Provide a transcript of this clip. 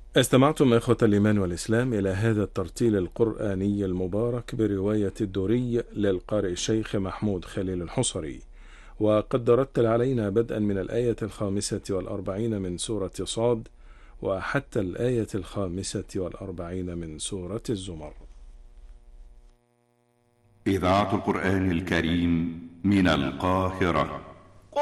استمعتم إخوة الإيمان والإسلام إلى هذا الترتيل القرآني المبارك برواية الدوري للقارئ الشيخ محمود خليل الحصري، وقد رتل علينا بدءا من الآية 45 من سورة صاد وحتى الآية 45 من سورة الزمر. إذاعة القرآن الكريم من القاهرة.